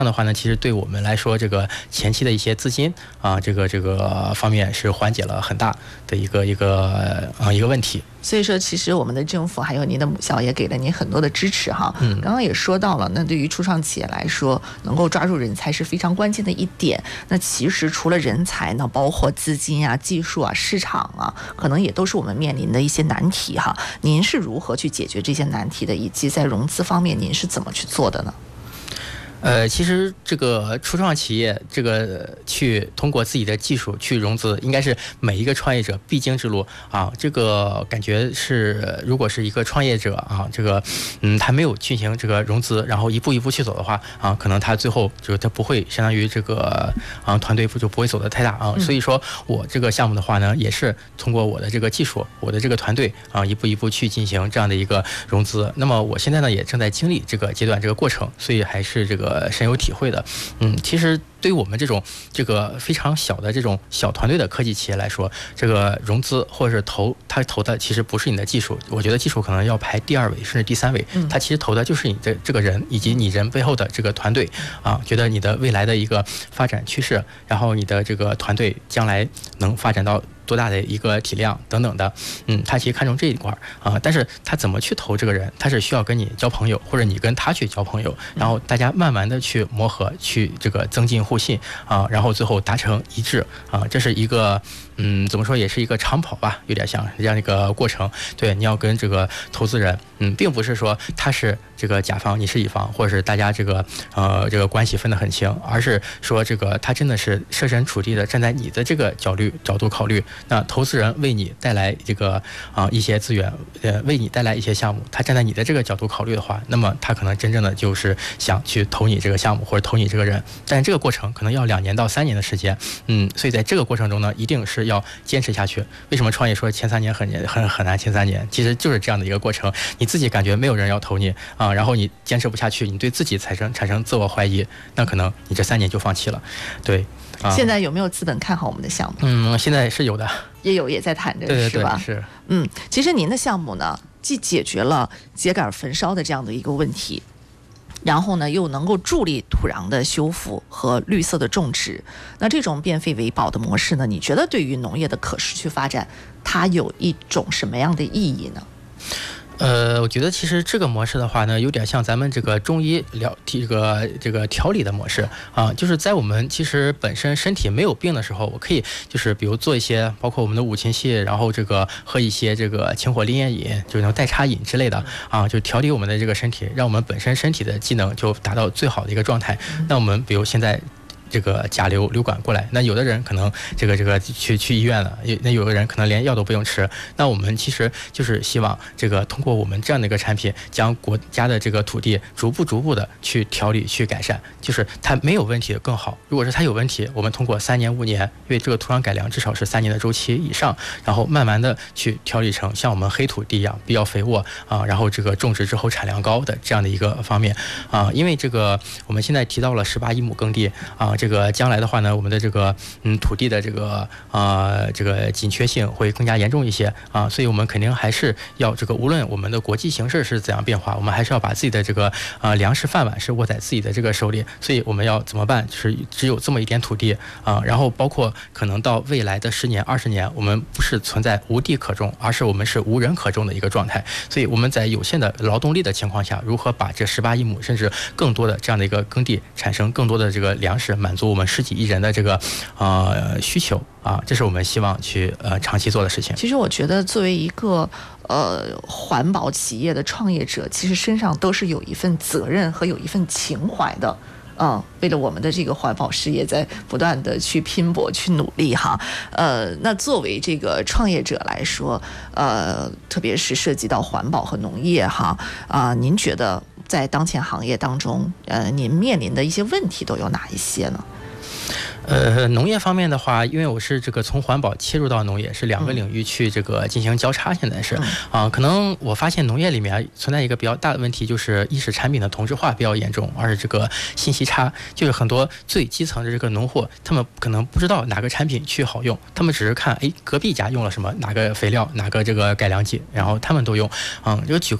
样的话呢，其实对我们来说，这个前期的一些资金这个方面是缓解了很大的一个问题。 所以说，其实我们的政府还有您的母校也给了您很多的支持哈。刚刚也说到了，那对于初创企业来说，能够抓住人才是非常关键的一点。那其实除了人才呢，包括资金啊、技术啊、市场啊，可能也都是我们面临的一些难题哈。您是如何去解决这些难题的，以及在融资方面您是怎么去做的呢？ 其实这个初创企业这个去通过自己的技术去融资，应该是每一个创业者必经之路啊。这个感觉是，如果是一个创业者啊，这个他没有进行这个融资，然后一步一步去走的话啊，可能他最后就他不会相当于这个团队就不会走得太大啊。所以说我这个项目的话呢，也是通过我的这个技术，我的这个团队啊，一步一步去进行这样的一个融资。那么我现在呢也正在经历这个阶段这个过程，所以还是这个深有体会的。其实对于我们这种这个非常小的这种小团队的科技企业来说，这个融资或者是他投的其实不是你的技术，我觉得技术可能要排第2位甚至第3位，他其实投的就是你的这个人以及你人背后的这个团队啊，觉得你的未来的一个发展趋势，然后你的这个团队将来能发展到多大的一个体量等等的，他其实看重这一块啊，但是他怎么去投这个人，他是需要跟你交朋友，或者你跟他去交朋友，然后大家慢慢的去磨合，去这个增进互信啊，然后最后达成一致啊，这是一个怎么说也是一个长跑吧，有点像这样一个过程。对，你要跟这个投资人，并不是说他是这个甲方，你是乙方，或者是大家这个关系分得很清，而是说这个他真的是设身处地的站在你的这个角度考虑。那投资人为你带来这个一些资源，为你带来一些项目，他站在你的这个角度考虑的话，那么他可能真正的就是想去投你这个项目或者投你这个人，但是这个过程可能要2年到3年的时间，所以在这个过程中呢，一定是要坚持下去。为什么创业说前3年很难，前3年其实就是这样的一个过程，你自己感觉没有人要投你啊，然后你坚持不下去，你对自己产生自我怀疑，那可能你这3年就放弃了。对。 现在有没有资本看好我们的项目？ 现在是有的， 也在谈着， 对是吧？ 是。 其实您的项目呢，既解决了秸秆焚烧的这样的一个问题，然后呢，又能够助力土壤的修复和绿色的种植。那这种变废为宝的模式呢，你觉得对于农业的可持续发展，它有一种什么样的意义呢？ 我觉得其实这个模式的话呢，有点像咱们这个中医这个调理的模式啊，就是在我们其实本身身体没有病的时候，我可以就是比如做一些包括我们的五禽戏，然后这个喝一些这个清火利咽饮，就是那种代茶饮之类的啊，就调理我们的这个身体，让我们本身身体的机能就达到最好的一个状态。那我们比如现在这个甲流感过来，那有的人可能这个去医院了，那有的人可能连药都不用吃。那我们其实就是希望这个通过我们这样的一个产品，将国家的这个土地逐步的去调理去改善，就是它没有问题的更好。如果是它有问题，我们通过3年5年，因为这个土壤改良至少是3年的周期以上，然后慢慢的去调理成像我们黑土地一样比较肥沃啊，然后这个种植之后产量高的这样的一个方面啊。因为这个我们现在提到了18亿亩耕地啊。这个将来的话呢，我们的这个土地的这个紧缺性会更加严重一些啊，所以我们肯定还是要这个，无论我们的国际形势是怎样变化，我们还是要把自己的这个粮食饭碗是握在自己的这个手里。所以我们要怎么办？就是只有这么一点土地啊，然后包括可能到未来的10年20年，我们不是存在无地可种，而是我们是无人可种的一个状态。所以我们在有限的劳动力的情况下，如何把这18亿亩甚至更多的这样的一个耕地产生更多的这个粮食，满足我们10几亿人的这个需求啊，这是我们希望去长期做的事情。 其实我觉得作为一个环保企业的创业者，其实身上都是有一份责任和有一份情怀的。为了我们的这个环保事业，在不断的去拼搏、去努力哈。那作为这个创业者来说，特别是涉及到环保和农业哈，您觉得在当前行业当中，您面临的一些问题都有哪一些呢？ 农业方面的话，因为我是这个从环保切入到农业，是2个领域去这个进行交叉。现在是可能我发现农业里面存在一个比较大的问题，就是一是产品的同质化比较严重，二是这个信息差，就是很多最基层的这个农户，他们可能不知道哪个产品去好用，他们只是看隔壁家用了什么，哪个肥料，哪个这个改良剂，然后他们都用。就举个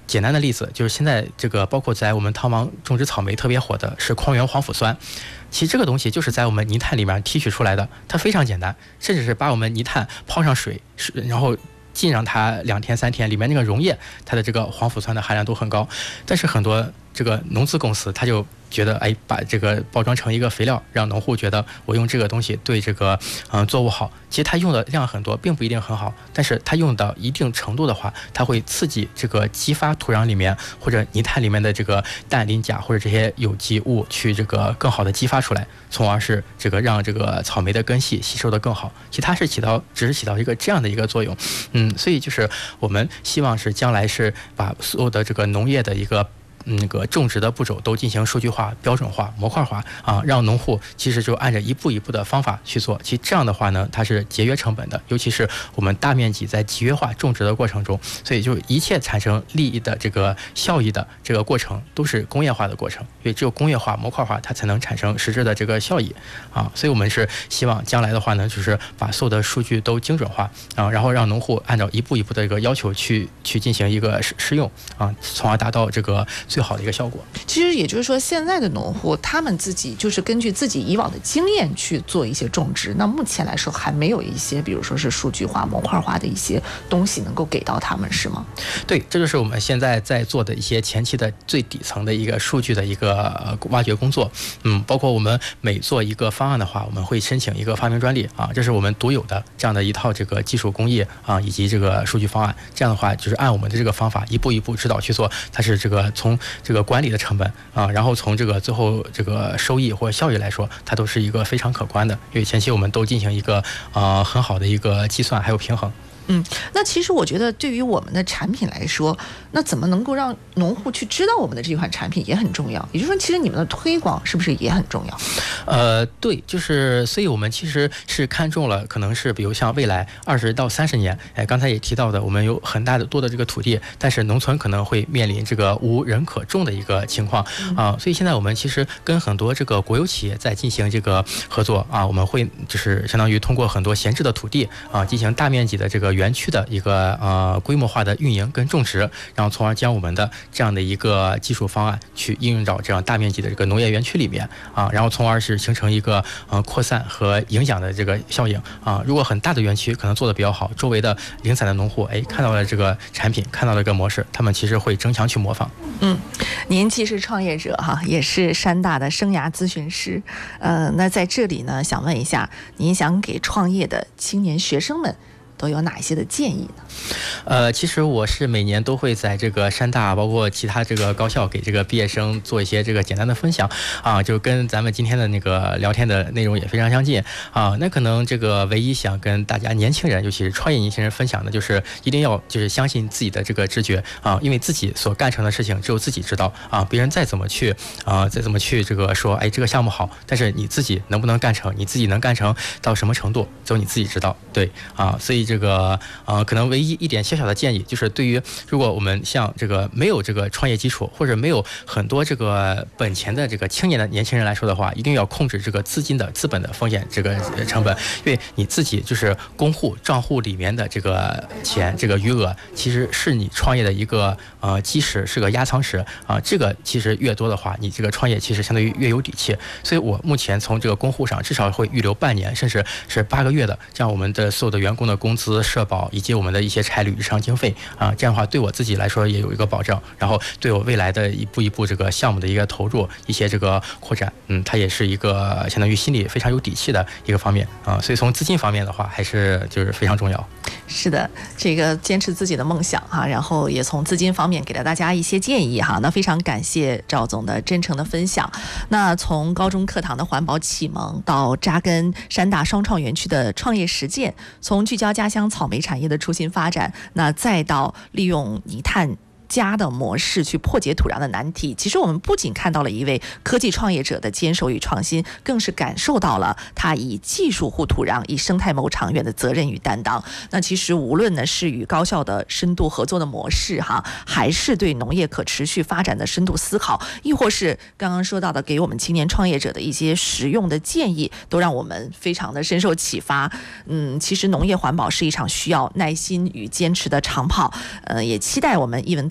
简单的例子就是现在这个包括在我们汤王种植草莓特别火的是矿源黄腐酸。其实这个东西就是在我们泥炭里面提取出来的，它非常简单，甚至是把我们泥炭泡上水，然后浸上它2天3天，里面那个溶液，它的这个黄腐酸的含量都很高。但是很多这个农资公司他就觉得，把这个包装成一个肥料，让农户觉得我用这个东西对这个作物好。其实它用的量很多，并不一定很好，但是它用到一定程度的话，它会刺激这个激发土壤里面或者泥炭里面的这个氮、磷、钾或者这些有机物去这个更好的激发出来，从而是这个让这个草莓的根系吸收的更好。其实它是只是起到一个这样的一个作用。所以就是我们希望是将来是把所有的这个农业的一个那个种植的步骤都进行数据化、标准化、模块化让农户其实就按照一步一步的方法去做。其实这样的话呢，它是节约成本的，尤其是我们大面积在集约化种植的过程中，所以就一切产生利益的这个效益的这个过程都是工业化的过程，因为只有工业化、模块化，它才能产生实质的这个效益所以我们是希望将来的话呢，就是把所有的数据都精准化然后让农户按照一步一步的一个要求去进行一个试用从而达到这个最好的一个效果。 其实也就是说，现在的农户他们自己就是根据自己以往的经验去做一些种植，那目前来说还没有一些比如说是数据化、模块化的一些东西能够给到他们，是吗？ 对，这就是我们现在在做的一些前期的最底层的一个数据的一个挖掘工作。包括我们每做一个方案的话，我们会申请一个发明专利这是我们独有的这样的一套这个技术工艺以及这个数据方案。这样的话就是按我们的这个方法一步一步指导去做，它是这个从这个管理的成本然后从这个最后这个收益或者效益来说，它都是一个非常可观的，因为前期我们都进行一个很好的一个计算还有平衡。 那其实我觉得对于我们的产品来说，那怎么能够让农户去知道我们的这款产品也很重要。也就是说，其实你们的推广是不是也很重要？ 对，就是所以我们其实是看中了，可能是比如像未来20到30年，刚才也提到的，我们有很大的多的这个土地，但是农村可能会面临这个无人可种的一个情况所以现在我们其实跟很多这个国有企业在进行这个合作我们会就是相当于通过很多闲置的土地进行大面积的这个园区的一个规模化的运营跟种植，然后从而将我们的这样的一个技术方案去应用到这样大面积的这个农业园区里面然后从而是形成一个扩散和影响的这个效应如果很大的园区可能做得比较好，周围的零散的农户看到了这个产品，看到了这个模式，他们其实会争相去模仿。 您既是创业者也是山大的生涯咨询师那在这里呢，想问一下，您想给创业的青年学生们都有哪些的建议呢？ 其实我是每年都会在这个山大，包括其他这个高校给这个毕业生做一些这个简单的分享就跟咱们今天的那个聊天的内容也非常相近那可能这个唯一想跟大家年轻人，尤其是创业年轻人分享的，就是一定要就是相信自己的这个直觉因为自己所干成的事情只有自己知道别人再怎么去这个说这个项目好，但是你自己能不能干成，你自己能干成到什么程度，只有你自己知道。对所以这个可能唯一一点小小的建议就是，对于如果我们像这个没有这个创业基础，或者没有很多这个本钱的这个青年的年轻人来说的话，一定要控制这个资本的风险这个成本，因为你自己就是公户账户里面的这个钱这个余额，其实是你创业的一个基石，是个压舱石这个其实越多的话，你这个创业其实相对于越有底气。所以我目前从这个公户上至少会预留半年，甚至是8个月的，这样我们的所有的员工的工资、社保以及我们的一些差旅日常经费这样的话对我自己来说也有一个保障，然后对我未来的一步一步这个项目的一个投入、一些这个扩展它也是一个相当于心里非常有底气的一个方面所以从资金方面的话还是就是非常重要。 是的，这个坚持自己的梦想然后也从资金方面给了大家一些建议那非常感谢赵总的真诚的分享。那从高中课堂的环保启蒙，到扎根山大双创园区的创业实践，从聚焦家乡草莓产业的初心发展，那再到利用泥炭家的模式去破解土壤的难题。其实我们不仅看到了一位科技创业者的坚守与创新，更是感受到了他以技术护土壤、以生态谋长远的责任与担当。那其实无论呢是与高校的深度合作的模式还是对农业可持续发展的深度思考，亦或是刚刚说到的给我们青年创业者的一些实用的建议，都让我们非常的深受启发。其实农业环保是一场需要耐心与坚持的长跑，也期待我们艺文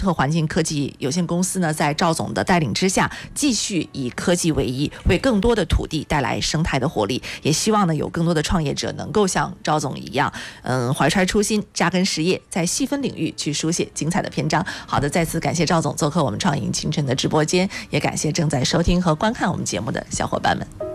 特环境科技有限公司呢，在赵总的带领之下，继续以科技为依，为更多的土地带来生态的活力。也希望呢，有更多的创业者能够像赵总一样，怀揣初心，扎根实业，在细分领域去书写精彩的篇章。好的，再次感谢赵总做客我们创业青春的直播间，也感谢正在收听和观看我们节目的小伙伴们。